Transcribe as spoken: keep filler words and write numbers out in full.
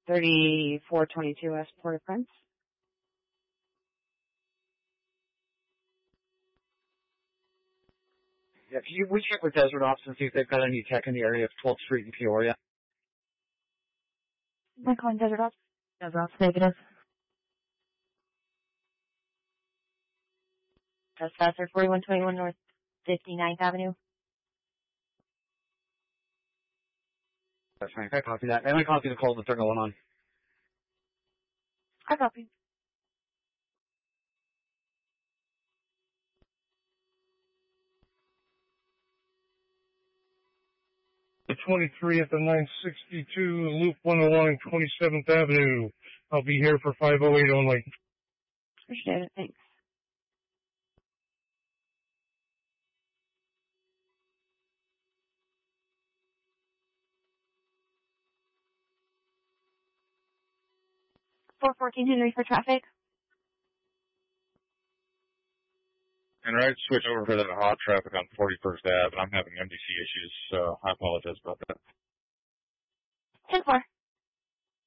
thirty-four twenty-two West Port-au-Prince. Yeah, can you, we check with Desert Ops and see if they've got any tech in the area of twelfth Street in Peoria? Am I calling Desert Ops? Desert Ops negative. Trespasser, forty-one twenty-one North fifty-ninth Avenue. That's fine. I copy that. And I copy the calls that they're going on. I copy. The twenty-three at the nine sixty-two Loop one oh one twenty-seventh Avenue. I'll be here for five oh eight only. Appreciate it. Thanks. four fourteen Henry for traffic. And right, switch over to the hot traffic on forty-first Avenue. I'm having M D C issues, so I apologize about that. ten four.